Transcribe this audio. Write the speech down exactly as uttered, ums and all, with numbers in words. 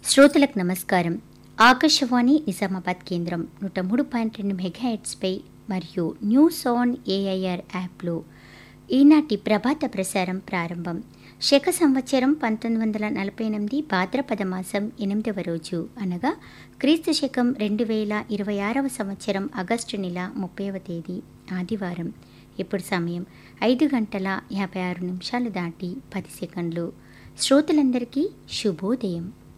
శ్రోతలకు నమస్కారం. ఆకాశవాణి నిజామాబాద్ కేంద్రం నూట మూడు పాయింట్ రెండు మెగాహెర్ట్జ్పై మరియు న్యూస్ ఆన్ ఏఐఆర్ యాప్లో ఈనాటి ప్రభాత ప్రసారం ప్రారంభం. శక సంవత్సరం పంతొమ్మిది వందల నలభై ఎనిమిది భాద్రపద మాసం ఎనిమిదవ రోజు అనగా క్రీస్తు శకం రెండు వేల ఇరవై ఆరవ సంవత్సరం ఆగస్టు నెల ముప్పైవ తేదీ ఆదివారం. ఇప్పుడు సమయం ఐదు గంటల యాభై ఆరు నిమిషాలు దాటి పది సెకండ్లు. శ్రోతలందరికీ శుభోదయం.